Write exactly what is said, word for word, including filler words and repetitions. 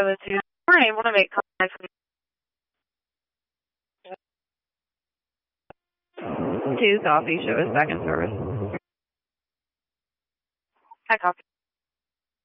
weren't able to make contact with two coffee show is back in service. Hi, coffee.